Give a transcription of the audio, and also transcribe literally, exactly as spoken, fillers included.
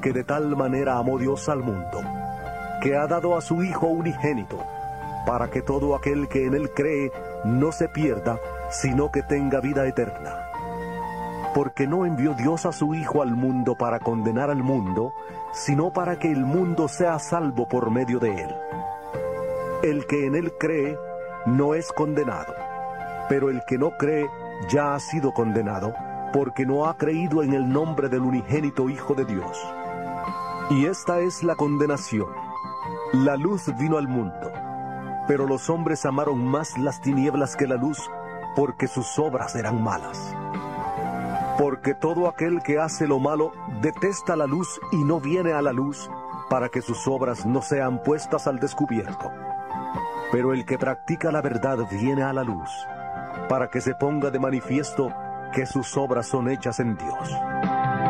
Porque de tal manera amó Dios al mundo, que ha dado a su Hijo unigénito, para que todo aquel que en él cree no se pierda, sino que tenga vida eterna. Porque no envió Dios a su Hijo al mundo para condenar al mundo, sino para que el mundo sea salvo por medio de él. El que en él cree no es condenado, pero el que no cree ya ha sido condenado, porque no ha creído en el nombre del unigénito Hijo de Dios. Y esta es la condenación: la luz vino al mundo, pero los hombres amaron más las tinieblas que la luz, porque sus obras eran malas. Porque todo aquel que hace lo malo detesta la luz y no viene a la luz, para que sus obras no sean puestas al descubierto. Pero el que practica la verdad viene a la luz, para que se ponga de manifiesto que sus obras son hechas en Dios.